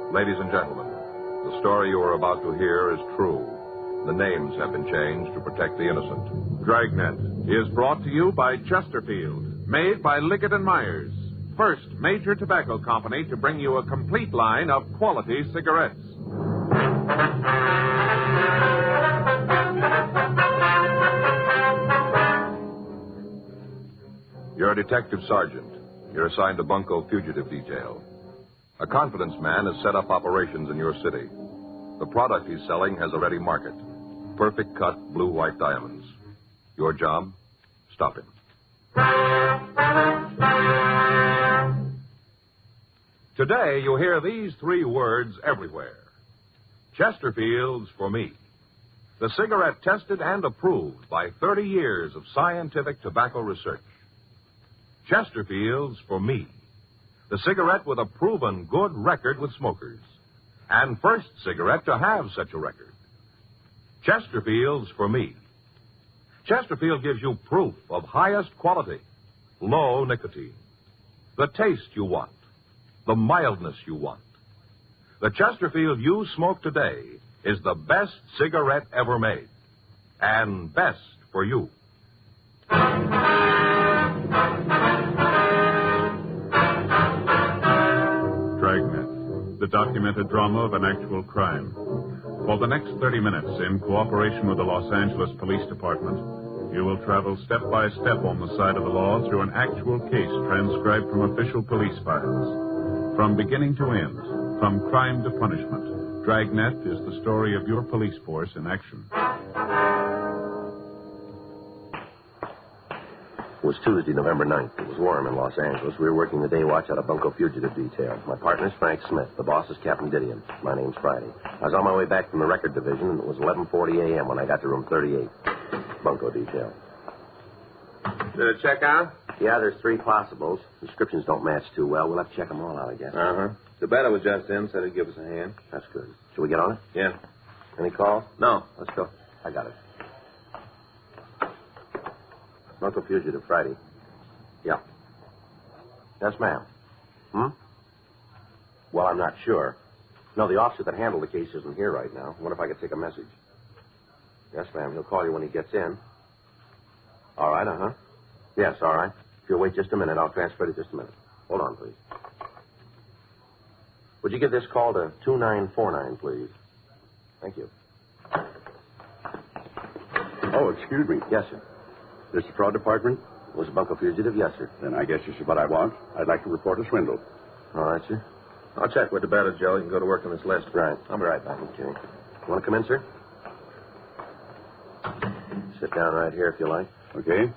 Ladies and gentlemen, the story you are about to hear is true. The names have been changed to protect the innocent. Dragnet is brought to you by Chesterfield, made by Liggett & Myers, first major tobacco company to bring you a complete line of quality cigarettes. You're a detective sergeant. You're assigned to Bunko Fugitive Detail. A confidence man has set up operations in your city. The product he's selling has a ready market. Perfect cut blue-white diamonds. Your job? Stop him. Today, you hear these three words everywhere. Chesterfield's for me. The cigarette tested and approved by 30 years of scientific tobacco research. Chesterfield's for me. The cigarette with a proven good record with smokers. And first cigarette to have such a record. Chesterfield's for me. Chesterfield gives you proof of highest quality, low nicotine. The taste you want, the mildness you want. The Chesterfield you smoke today is the best cigarette ever made. And best for you. Dragnet, the documented drama of an actual crime. For the next 30 minutes, in cooperation with the Los Angeles Police Department, you will travel step by step on the side of the law through an actual case transcribed from official police files. From beginning to end, from crime to punishment, Dragnet is the story of your police force in action. It was Tuesday, November 9th. It was warm in Los Angeles. We were working the day watch out of Bunko Fugitive Detail. My partner's Frank Smith. The boss is Captain Didion. My name's Friday. I was on my way back from the record division, and it was 11:40 a.m. when I got to room 38. Bunko Detail. Did it check out? Yeah, there's 3 possibles. Descriptions don't match too well. We'll have to check them all out, I guess. Uh-huh. The better was just in, said he'd give us a hand. That's good. Shall we get on it? Yeah. Any calls? No. Let's go. I got it. Bunko Fugitive, Friday. Yeah. Yes, ma'am. Well, I'm not sure. No, the officer that handled the case isn't here right now. I wonder if I could take a message. Yes, ma'am. He'll call you when he gets in. All right, uh-huh. Yes, all right. If you'll wait just a minute, I'll transfer to just a minute. Hold on, please. Would you give this call to 2949, please? Thank you. Oh, excuse me. Yes, sir. This is the fraud department? Was Bunko Fugitive? Yes, sir. Then I guess this is what I want. I'd like to report a swindle. All right, sir. I'll check with the better, Joe. You can go to work on this list. Right. I'll be right back. Okay. You want to come in, sir? Sit down right here if you like. Okay.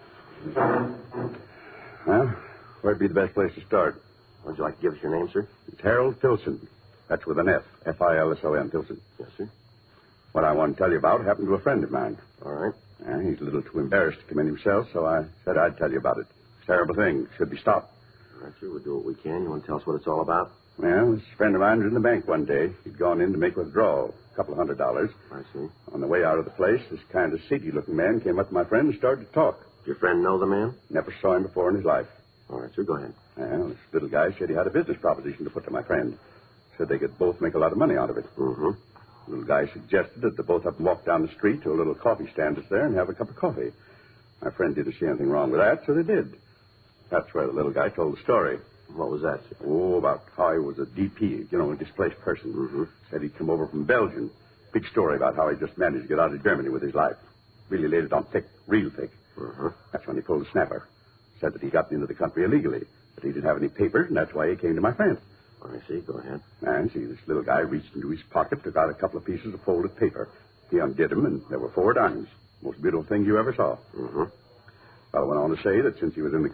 Well, where'd be the best place to start? Would you like to give us your name, sir? It's Harold Filson. That's with an F. F-I-L-S-O-N, Filson. Yes, sir. What I want to tell you about happened to a friend of mine. All right. He's a little too embarrassed to come in himself, so I said I'd tell you about it. It's a terrible thing. Should be stopped. All right, sir. We'll do what we can. You want to tell us what it's all about? Well, this friend of mine was in the bank one day. He'd gone in to make a withdrawal, $200. I see. On the way out of the place, this kind of seedy-looking man came up to my friend and started to talk. Did your friend know the man? Never saw him before in his life. All right, sir. Go ahead. Well, this little guy said he had a business proposition to put to my friend. Said they could both make a lot of money out of it. Mm-hmm. The little guy suggested that the both of them walk down the street to a little coffee stand that's there and have a cup of coffee. My friend didn't see anything wrong with that, so they did. That's where the little guy told the story. What was that, sir? Oh, about how he was a DP, a displaced person. Mm-hmm. Said he'd come over from Belgium. Big story about how he just managed to get out of Germany with his life. Really laid it on thick, real thick. Mm-hmm. That's when he pulled the snapper. Said that he got into the country illegally, that he didn't have any papers, and that's why he came to my friend. I see. Go ahead. And see, this little guy reached into his pocket, took out a couple of pieces of folded paper. He undid them, and there were 4 diamonds. Most beautiful thing you ever saw. Mm-hmm. Fellow went on to say that since he was in the